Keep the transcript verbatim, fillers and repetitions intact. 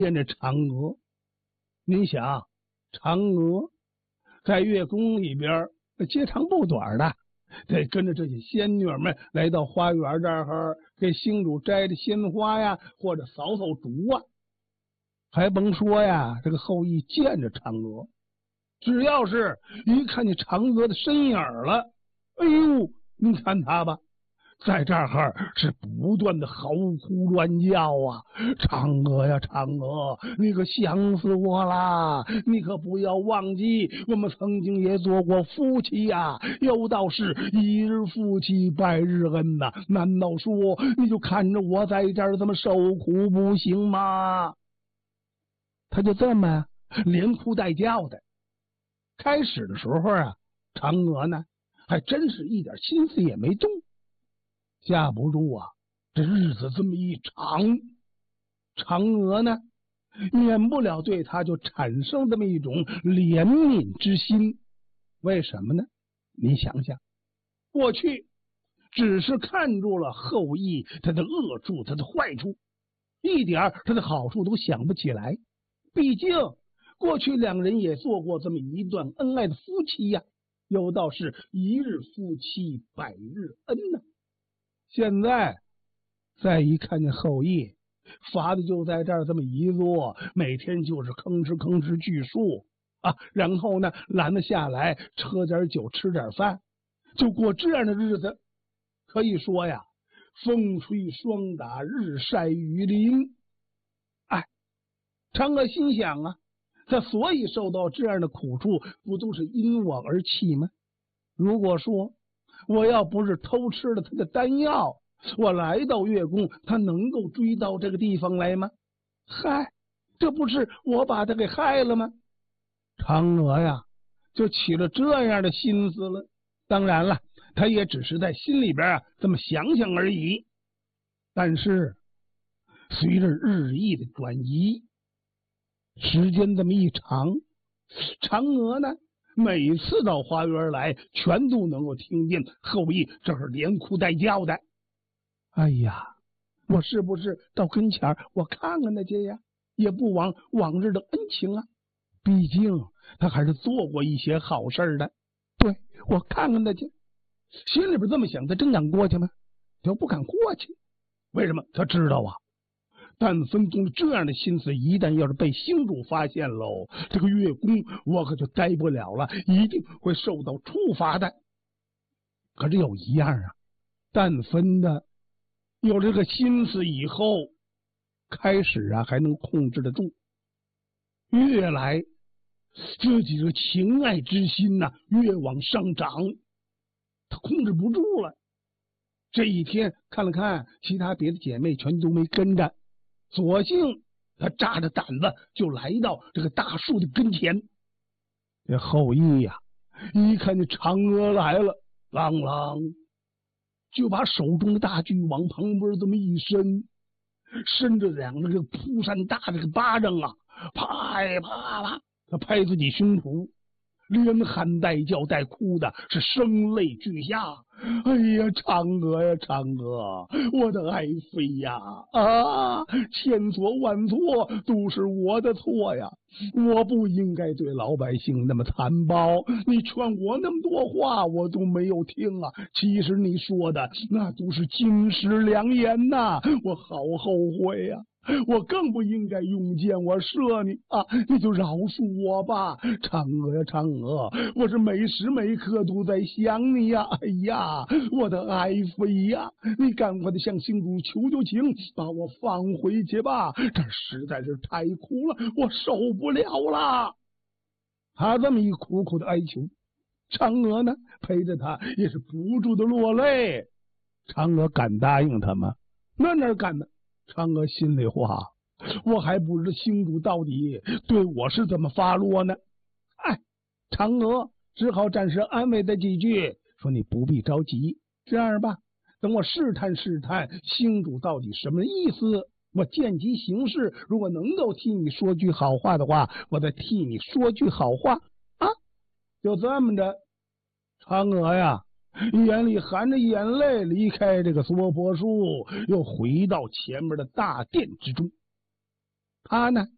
见着嫦娥。您想，嫦娥在月宫里边接长不短的，得跟着这些仙女们来到花园这儿，给星主摘的鲜花呀，或者扫扫竹啊。还甭说呀，这个后羿见着嫦娥，只要是一看见嫦娥的身影了，哎呦，你看他吧，在这儿是不断的嚎哭乱叫啊！嫦娥呀，嫦娥，你可想死我啦！你可不要忘记，我们曾经也做过夫妻呀、啊！有道是一日夫妻百日恩呐、啊，难道说你就看着我在这儿这么受苦不行吗？他就这么连哭带叫的。开始的时候啊，嫦娥呢还真是一点心思也没动。架不住啊，这日子这么一长，嫦娥呢免不了对他就产生这么一种怜悯之心。为什么呢？你想想，过去只是看住了后羿他的恶处，他的坏处，一点他的好处都想不起来。毕竟过去两人也做过这么一段恩爱的夫妻呀、啊，有道是一日夫妻百日恩呐、啊。现在再一看见后羿，罚的就在这儿这么一坐，每天就是吭哧吭哧锯树啊，然后呢拦得下来，喝点酒，吃点饭，就过这样的日子。可以说呀，风吹霜打，日晒雨淋。哎，嫦娥心想啊，他所以受到这样的苦处，不都是因我而起吗？如果说我要不是偷吃了他的丹药，我来到月宫，他能够追到这个地方来吗？嗨，这不是我把他给害了吗？嫦娥呀，就起了这样的心思了。当然了，他也只是在心里边啊这么想想而已。但是随着日益的转移，时间这么一长，嫦娥呢每次到花园来，全都能够听见后羿这是连哭带叫的。哎呀，我是不是到跟前我看看他去呀？也不枉往日的恩情啊！毕竟他还是做过一些好事的。对，我看看他去。心里边这么想，他真敢过去吗？他不敢过去。为什么？他知道啊，但分动了这样的心思，一旦要是被星主发现喽，这个月宫我可就待不了了，一定会受到处罚的。可是有一样啊，但分的有这个心思以后，开始啊还能控制得住，越来自己的情爱之心呐、啊、越往上涨，他控制不住了。这一天看了看其他别的姐妹全都没跟着，索性他扎着胆子就来到这个大树的跟前。这后羿呀、啊，一看见嫦娥来了，啷啷就把手中的大锯往旁边这么一伸，伸着两个这个蒲扇大的个巴掌啊，啪呀啪啪，他拍自己胸脯，连喊带叫带哭的，是声泪俱下。哎呀，嫦娥呀，嫦娥，我的爱妃呀！啊，千错万错都是我的错呀！我不应该对老百姓那么残暴，你劝我那么多话，我都没有听啊！其实你说的那都是金石良言呐、啊，我好后悔呀、啊！我更不应该用箭我射你啊！你就饶恕我吧，嫦娥呀，嫦娥，我是每时每刻都在想你呀！哎呀，我的爱妃呀，你赶快的向星主求求情，把我放回去吧！这实在是太苦了，我受不了了。他这么一苦苦的哀求，嫦娥呢陪着他也是不住的落泪。嫦娥敢答应他吗？那哪敢呢？嫦娥心里话，我还不知星主到底对我是怎么发落呢。哎，嫦娥只好暂时安慰他几句，说你不必着急，这样吧，等我试探试探星主到底什么意思，我见机行事，如果能够替你说句好话的话，我再替你说句好话啊。就这么着，嫦娥呀眼里含着眼泪离开这个娑婆树，又回到前面的大殿之中。他呢